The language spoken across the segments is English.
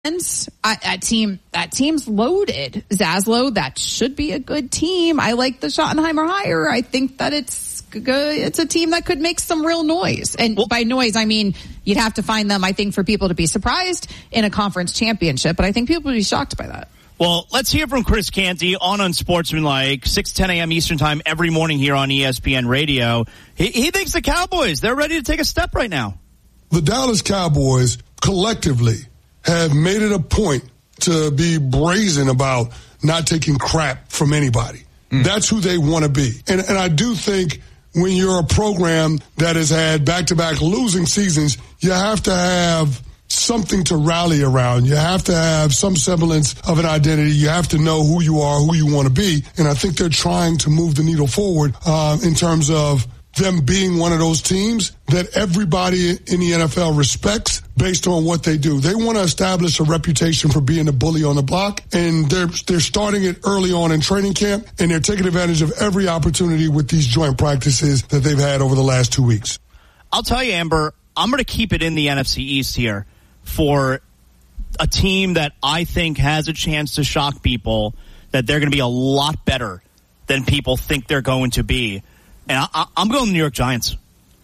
That team's loaded. Zaslow, that should be a good team. I like the Schottenheimer hire. I think that it's good. It's a team that could make some real noise. And by noise, I mean you'd have to find them, I think, for people to be surprised in a conference championship. But I think people would be shocked by that. Well, let's hear from Chris Canty on Unsportsmanlike, 6:10 a.m. Eastern Time every morning here on ESPN Radio. He thinks the Cowboys, they're ready to take a step right now. The Dallas Cowboys collectively have made it a point to be brazen about not taking crap from anybody. That's who they want to be. And I do think when you're a program that has had back-to-back losing seasons, you have to have something to rally around. You have to have some semblance of an identity. You have to know who you are, who you want to be. And I think they're trying to move the needle forward in terms of them being one of those teams that everybody in the NFL respects based on what they do. They want to establish a reputation for being a bully on the block, and they're starting it early on in training camp, and they're taking advantage of every opportunity with these joint practices that they've had over the last 2 weeks. I'll tell you, Amber, I'm going to keep it in the NFC East here for a team that I think has a chance to shock people, that they're going to be a lot better than people think they're going to be. And I'm going the New York Giants.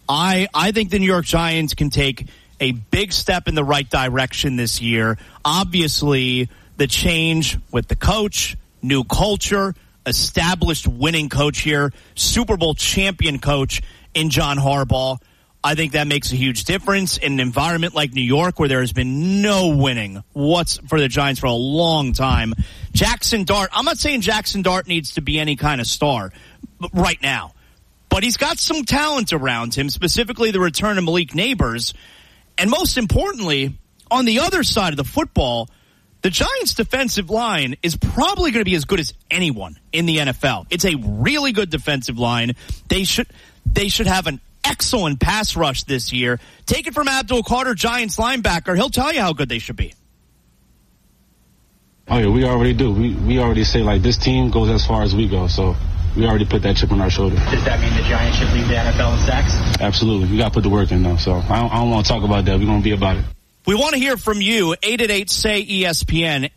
I think the New York Giants can take a big step in the right direction this year. Obviously, the change with the coach, new culture, established winning coach here, Super Bowl champion coach in John Harbaugh. I think that makes a huge difference in an environment like New York where there has been no winning for the Giants for a long time. Jackson Dart, I'm not saying Jackson Dart needs to be any kind of star right now, but he's got some talent around him, specifically the return of Malik Neighbors. And most importantly, on the other side of the football, the Giants' defensive line is probably going to be as good as anyone in the NFL. It's a really good defensive line. They should have an excellent pass rush this year. Take it from Abdul Carter, Giants linebacker. He'll tell you how good they should be. Oh, yeah, we already do. We already say, like, this team goes as far as we go, so we already put that chip on our shoulder. Does that mean the Giants should lead the NFL in sacks? Absolutely. We got to put the work in, though, so I don't want to talk about that. We're going to be about it. We want to hear from you. 888-SAY-ESPN,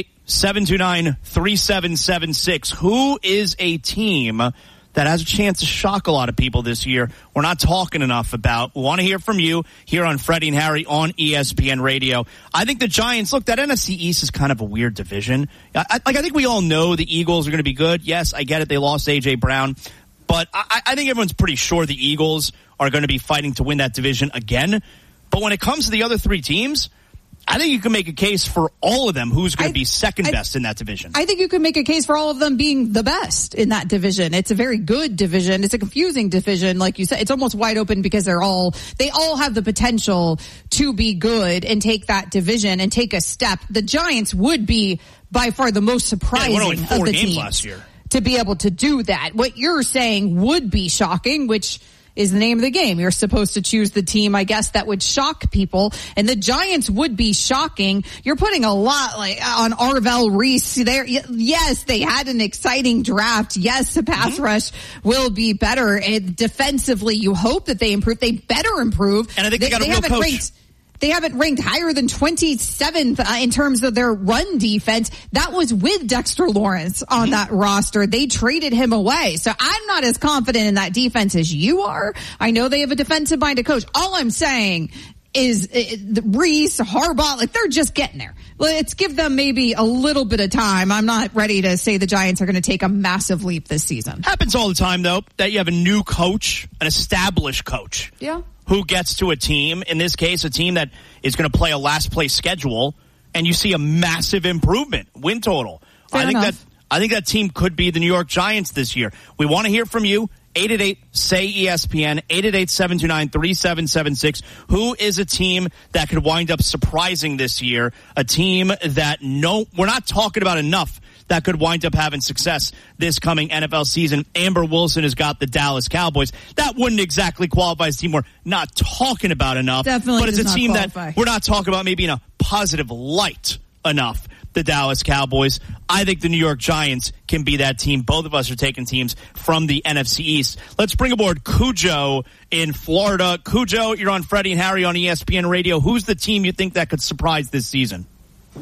888-729-3776. Who is a team that has a chance to shock a lot of people this year we're not talking enough about? We want to hear from you here on Freddie and Harry on ESPN Radio. I think the Giants, look, that NFC East is kind of a weird division. I think we all know the Eagles are going to be good. Yes, I get it. They lost A.J. Brown. But I think everyone's pretty sure the Eagles are going to be fighting to win that division again. But when it comes to the other three teams, I think you can make a case for all of them who's going to be second best in that division. I think you can make a case for all of them being the best in that division. It's a very good division. It's a confusing division. Like you said, it's almost wide open because they all have the potential to be good and take that division and take a step. The Giants would be by far the most surprising only 4 of the games teams last year to be able to do that. What you're saying would be shocking, which is the name of the game. You're supposed to choose the team, I guess, that would shock people. And the Giants would be shocking. You're putting a lot on Arvell Reese there. Yes, they had an exciting draft. Yes, the pass rush will be better. And defensively, you hope that they improve. They better improve. And I think they got a real coach. They haven't ranked higher than 27th in terms of their run defense. That was with Dexter Lawrence on that roster. They traded him away. So I'm not as confident in that defense as you are. I know they have a defensive-minded coach. All I'm saying is Reese, Harbaugh, like they're just getting there. Let's give them maybe a little bit of time. I'm not ready to say the Giants are going to take a massive leap this season. Happens all the time, though, that you have a new coach, an established coach. Yeah. Who gets to a team, in this case, a team that is going to play a last-place schedule, and you see a massive improvement, win total. I think that team could be the New York Giants this year. We want to hear from you. 888-SAY-ESPN, 888-729-3776. Who is a team that could wind up surprising this year? A team that we're not talking about enough that could wind up having success this coming NFL season. Amber Wilson has got the Dallas Cowboys. That wouldn't exactly qualify as a team we're not talking about enough. Definitely, but it's a team qualify. That we're not talking about maybe in a positive light enough. The Dallas Cowboys. I think the New York Giants can be that team. Both of us are taking teams from the NFC East. Let's bring aboard Cujo in Florida. Cujo, you're on Freddie and Harry on ESPN Radio. Who's the team you think that could surprise this season?